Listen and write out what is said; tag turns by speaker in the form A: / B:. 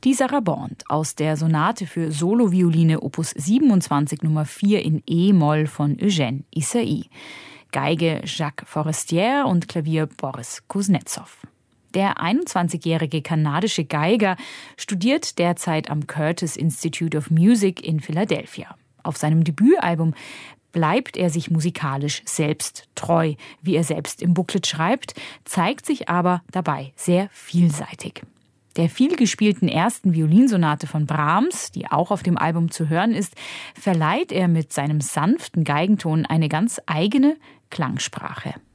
A: Die Sarabande aus der Sonate für Solovioline Opus 27 Nummer 4 in E-Moll von Eugène Ysaÿe. Geige Jacques Forestier und Klavier Boris Kuznetsov. Der 21-jährige kanadische Geiger studiert derzeit am Curtis Institute of Music in Philadelphia. Auf seinem Debütalbum bleibt er sich musikalisch selbst treu, wie er selbst im Booklet schreibt, zeigt sich aber dabei sehr vielseitig. Der vielgespielten ersten Violinsonate von Brahms, die auch auf dem Album zu hören ist, verleiht er mit seinem sanften Geigenton eine ganz eigene Klangsprache.